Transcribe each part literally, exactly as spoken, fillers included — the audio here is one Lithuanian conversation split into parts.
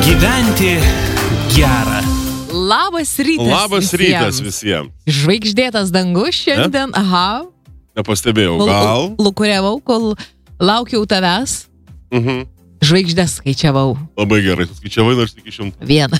Gyventi gera. Labas rytas. Labas visiems. rytas visiems. Žvaigždėtas dangus šiandien, ne? Aha. Nepastebėjau, gal? Lukuriavau, kol laukiau tavęs. Mhm. Žvaigždės skaičiavau. Labai gerai, tu skaičiavai nors iki šimtų. Vieną.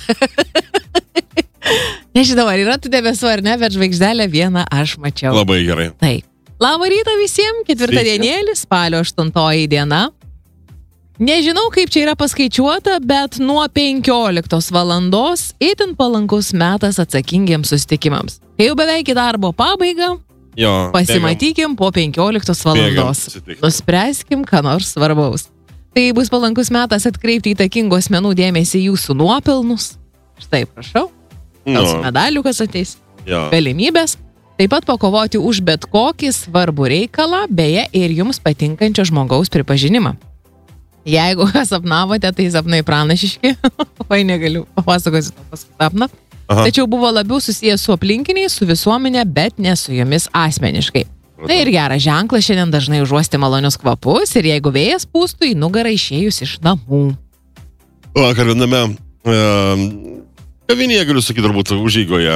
Nežinau, ar yra tų debesų ar ne, bet žvaigždelę vieną aš mačiau. Labai gerai. Taip. Labą rytą visiems, ketvirtadienėlis, spalio aštuntoji diena. Nežinau, kaip čia yra paskaičiuota, bet nuo penkioliktos valandos itin palankus metas atsakingiems susitikimams. Kai jau beveik į darbo pabaigą, Jo, pasimatykim po penkioliktos valandos. Nuspręskim, ką nors svarbaus. Tai bus palankus metas atkreipti įtakingų asmenų dėmesį į jūsų nuopelnus. Štai, prašau. Gal medalių, kas ateis. Jo. Galimybės. Taip pat pakovoti už bet kokį svarbų reikalą, beje, ir jums patinkančio žmogaus pripažinimą. Jeigu sapnavote, tai sapnai pranašiški. Vai negaliu papasakoti to paskui sapną. Aha. Tačiau buvo labiau susijęs su aplinkiniais, su visuomenė, bet ne su jomis asmeniškai. Tai ir geras ženklas šiandien dažnai užuosti malonius kvapus ir jeigu vėjas pūstų į nugarą išėjus iš namų. Vakar viename e, kavinėje, galiu sakyti, turbūt užeigoje.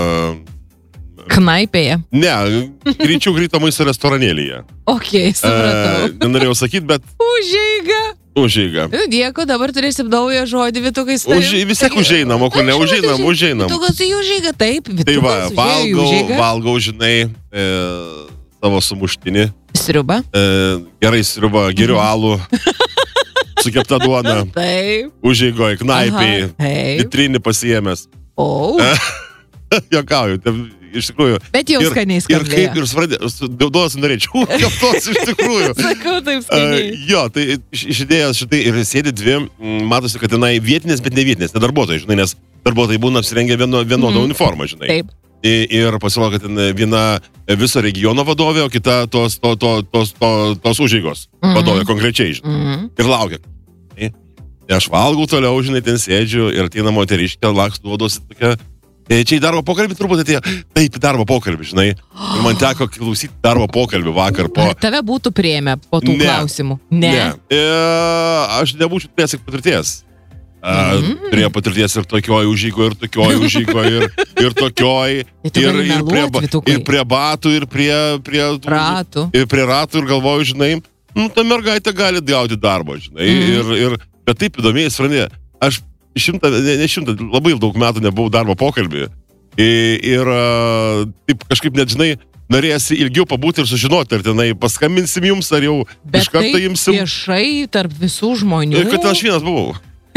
E, Knaipėje. Ne, greičiau greito maisto restoranėlyje. Ok, supratau. E, nenorėjau sakyti, bet... Užeiga. Užeiga. Dėkui, dabar turėsim naują žodį, Vytukas. Už, vis tiek užeinam, o kur ne, užeinam, užeinam. Vytukas į užeigą, taip. Tai va, valgau, valgau, žinai, e, savo sumuštinį. Sriubą. E, gerai sriubą, geriu alų. Su kepta duona. Taip. Užeigoj, knaipiai. Vitrinį pasiėmęs. O. Jokauju, iš tikrųjų. Bet jau skaniai skambėjo. Ir kaip ir svradė, duodas norėčiau, keptos iš tikrųjų. Sakau, taip skaniai. Uh, jo, tai iš, iš idėjos šitai ir sėdi dvi, matosi, kad tenai vietinės, bet ne vietinės, ne darbuotojai, žinai, nes darbuotojai būna apsirengę vieno, vienodą mm. uniformą, žinai. Taip. Ir, ir pasirodo, kad ten viena viso regiono vadovė, o kita tos, to, to, tos, to, tos užeigos mm. vadovė konkrečiai, žinai. Mm. Ir laukia. Ir aš valgau toliau, žinai, ten sėdžiu ir ateina moteriškė, laks duodos tokia. Čia į darbo pokalbį turbūt atėjo, taip, į darbo pokalbį, žinai. Ir man teko klausyti darbo pokalbį vakar po... Ar tave būtų priėmę po tų ne, klausimų? Ne. Ne. E, aš nebūčiau turėjęs patirties. Mm. Turėjau patirties ir tokioj užžygoje, ir tokioj užžygoje, ir, ir tokioj, ir, ir, prie, ir prie batų, ir prie, prie ratų. Ir prie ratų, ir galvoju, žinai, nu, ta mergaitė gali gauti darbo, žinai. Mm. Ir, ir, bet taip įdomiai, sprendė, aš šimtą, ne, ne šimtą, labai daug metų nebuvau darbo pokalbį. Ir, ir taip kažkaip net, žinai, norėsi ilgiau pabūti ir sužinoti, ar tenai paskambinsim jums, ar jau bet iš karto imsim. Bet viešai tarp visų žmonių. Ir kad aš vienas buvau.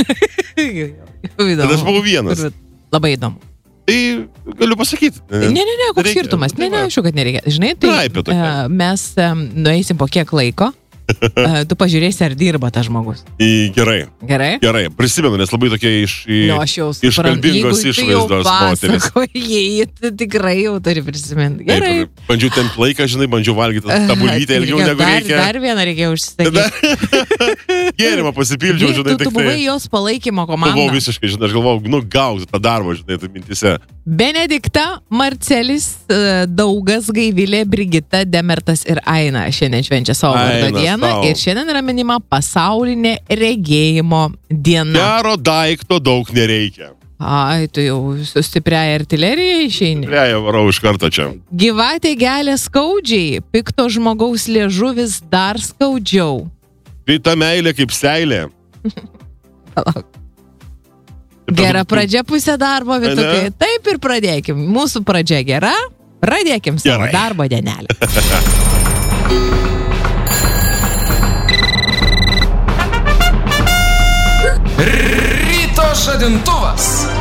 Kad aš buvau vienas. Labai įdomu. Tai galiu pasakyti. Ne, ne, ne, koks reikia, skirtumas. Ne, ne, aišku, kad nereikia. Žinai, tai uh, mes um, nueisim po kiek laiko. Uh, tu pažiūrėsi, ar dirba tas žmogus. Į, gerai. Gerai? Gerai. Prisimenu, nes labai tokie iš, į, no, iškalbingos išvaizdos moteris. Jei tikrai jau turi prisiminti. Gerai. Taip, bandžiau ten laiką, žinai, bandžiau valgyti tą bulytę ilgiau negu dar, reikia. Dar vieną reikėjo užsisakyti. Gėrimą pasipildžiau, žinai, tu, tik tai. Tu buvai jos palaikymo komanda. Buvau visiškai, žinai, aš galvojau, nu, gauti tą darbą, žinai, tai mintise. Benedikta, Marcelis, Daugas, Gaivilė, Brigita, Demertas ir Aina šiandien švenčia savo vardo dieną ir šiandien yra minima pasaulinė regėjimo diena. Gero daikto daug nereikia. Ai, tu jau su stipriaja artilerija išeini. Stipriaja varau iš karto čia. Gyvatė gelia skaudžiai, pikto žmogaus liežuvis dar skaudžiau. Tai ta meilė kaip seilė. Palauk. Gera pradžia pusė darbo, Vytukai. Taip ir pradėkim. Mūsų pradžia gera. Pradėkim savo darbo dienelę. Ryto žadintuvas.